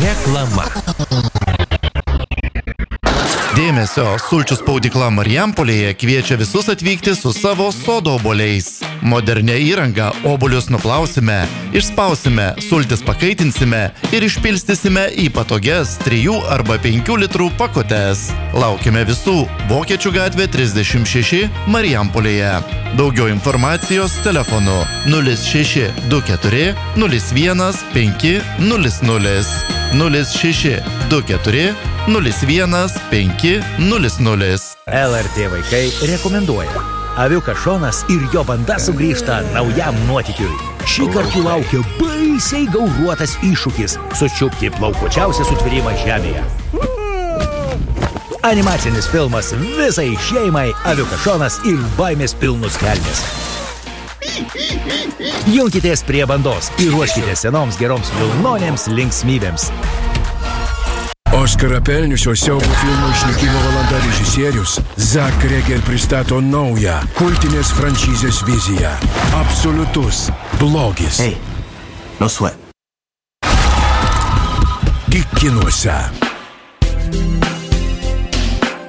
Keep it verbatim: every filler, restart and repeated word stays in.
Reklama. Dėmesio, sulčių spaudykla Marijampolėje kviečia visus atvykti su savo sodo obuoliais. Modernę įrangą obuolius nuplausime, išspausime, sultis pakaitinsime ir išpilstysime į patogias trijų arba penkių litrų pakutes. Laukime visų Vokiečių gatvė trisdešimt šeši Marijampolėje. Daugiau informacijos telefonu nulis šeši du keturi nulis vienas penki nulis nulis nulis šeši du keturi nulis vienas penki nulis nulis. L R T vaikai rekomenduoja. Aviukas Šonas ir jo banda sugrįžta naujam nuotykiui. Šį kartą laukia baisiai gauruotas iššūkis – sučiupti plaukuočiausią sutvėrimą žemėje. Animacinis filmas visai šeimai Aviukas Šonas ir baimės pilnus kelnes. Junkitės prie bandos ir ruoškitės senoms geroms vilnonėms linksmybėms. Oskarą pelniusio siaubo filmo Išnykimo valanda režisierius Zak Kreger pristato naują kultinės franšizės viziją. Absoliutus blogis. Hey, no sweat. Tik kinuose.